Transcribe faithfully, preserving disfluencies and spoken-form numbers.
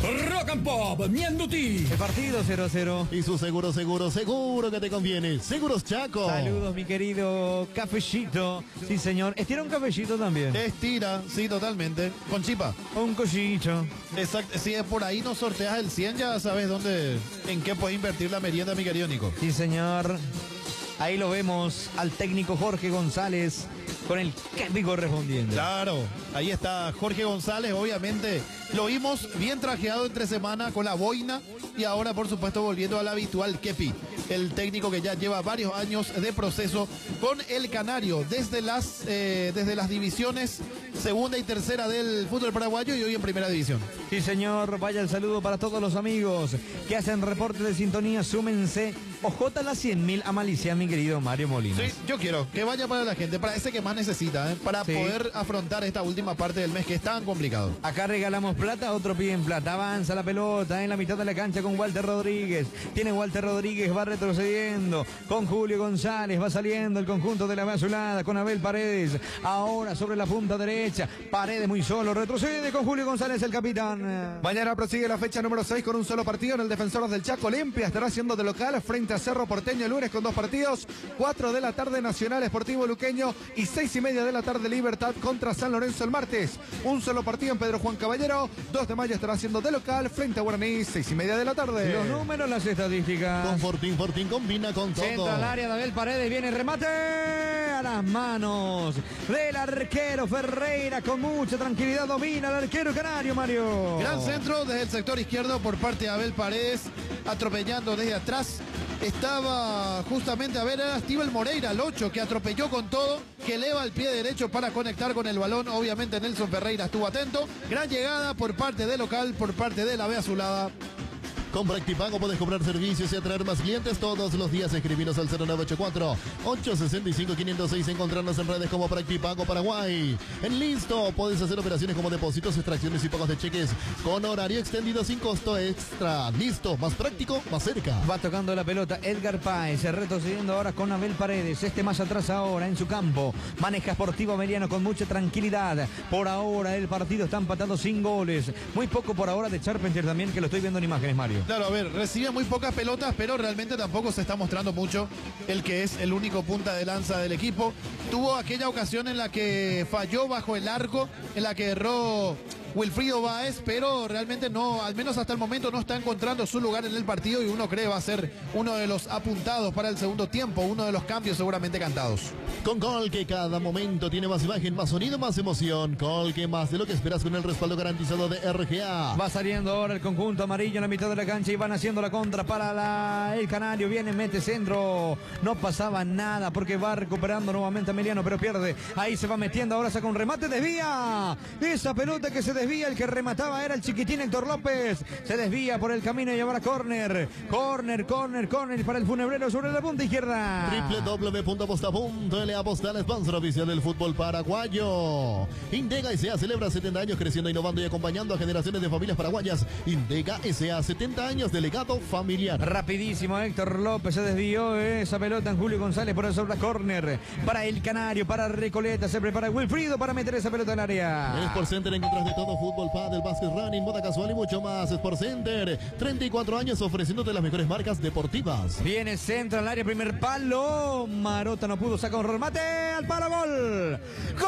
Rock and Pop, Mienduti. El partido cero a cero. Y su seguro, seguro, seguro que te conviene. Seguros Chaco. Saludos, mi querido cafecito. Sí, señor. ¿Estira un cafecito también? Estira, sí, totalmente. Con chipa. Un cosito. Exacto. Si es por ahí no sorteas el cien, ya sabes dónde, en qué puedes invertir la merienda, mi querido Nico. Sí, señor. Ahí lo vemos al técnico Jorge González con el kepi correspondiente. Claro, ahí está Jorge González, obviamente. Lo vimos bien trajeado entre semana con la boina y ahora, por supuesto, volviendo al habitual kepi. El técnico que ya lleva varios años de proceso con el Canario desde las, eh, desde las divisiones segunda y tercera del fútbol paraguayo y hoy en primera división. Sí, señor. Vaya el saludo para todos los amigos que hacen reporte de sintonía. Súmense. Ojota las cien mil a Malicia, mi querido Mario Molina. Sí, yo quiero que vaya para la gente, para ese que más necesita, ¿eh? para Sí. poder afrontar esta última parte del mes que es tan complicado. Acá regalamos plata, otro pide en plata. Avanza la pelota en la mitad de la cancha con Walter Rodríguez. Tiene Walter Rodríguez, va retrocediendo con Julio González. Va saliendo el conjunto de la Azulada con Abel Paredes. Ahora sobre la punta derecha. Paredes muy solo, retrocede con Julio González, el capitán. Mañana prosigue la fecha número seis con un solo partido en el Defensores del Chaco. Olimpia estará haciendo de local frente a Cerro Porteño el lunes con dos partidos. cuatro de la tarde Nacional Esportivo Luqueño y seis y media de la tarde Libertad contra San Lorenzo el martes. Un solo partido en Pedro Juan Caballero. dos de mayo estará haciendo de local frente a Guaraní, seis y media de la tarde. Los números, las estadísticas. Con Fortín, Fortín combina con todo. Centra al área de Abel Paredes, viene el remate a las manos del arquero Ferreira, con mucha tranquilidad domina el arquero canario, Mario. Gran centro desde el sector izquierdo por parte de Abel Paredes, atropellando desde atrás. Estaba justamente, a ver, era Steven Moreira, el ocho, que atropelló con todo, que eleva el pie derecho para conectar con el balón. Obviamente Nelson Ferreira estuvo atento. Gran llegada por parte del local, por parte de la B Azulada. Con Practipago puedes comprar servicios y atraer más clientes todos los días. Escribinos al cero nueve ocho cuatro, ocho seis cinco, cinco cero seis. Encontrarnos en redes como Practipago Paraguay. En Listo puedes hacer operaciones como depósitos, extracciones y pagos de cheques con horario extendido sin costo extra. Listo, más práctico, más cerca. Va tocando la pelota Edgar Páez, retrocediendo ahora con Abel Paredes. Este más atrás ahora en su campo. Maneja Sportivo Ameriano con mucha tranquilidad. Por ahora el partido está empatado sin goles. Muy poco por ahora de Charpentier también, que lo estoy viendo en imágenes, Mario. Claro, a ver, recibe muy pocas pelotas, pero realmente tampoco se está mostrando mucho el que es el único punta de lanza del equipo. Tuvo aquella ocasión en la que falló bajo el arco, en la que erró Wilfrido Báez, pero realmente no, al menos hasta el momento no está encontrando su lugar en el partido y uno cree va a ser uno de los apuntados para el segundo tiempo, uno de los cambios seguramente cantados. Con Colque cada momento tiene más imagen, más sonido, más emoción. Colque, más de lo que esperas con el respaldo garantizado de R G A. Va saliendo ahora el conjunto amarillo en la mitad de la cancha y van haciendo la contra para la, el Canario. Viene, mete centro. No pasaba nada porque va recuperando nuevamente a Emiliano, pero pierde. Ahí se va metiendo, ahora saca un remate, desvía. Esa pelota que se desvía, el que remataba era el chiquitín Héctor López. Se desvía por el camino y ahora córner. Córner, córner, córner para el funebrero sobre la punta izquierda. doble u doble u doble u punto aposta punto ele Apostar, sponsor oficial del fútbol paraguayo. Indega S A celebra setenta años creciendo, innovando y acompañando a generaciones de familias paraguayas. Indega S A, setenta años de legado familiar. Rapidísimo, Héctor López se desvió esa pelota en Julio González por el sobre córner. Para el Canario, para Recoleta, se prepara Wilfrido para meter esa pelota en el área. Sport Center, encuentras de todo: fútbol, pádel, básquet, running, moda casual y mucho más. Sport Center, treinta y cuatro años ofreciéndote las mejores marcas deportivas. Viene centro al área, primer palo. Marota no pudo sacar un remate al palo, gol.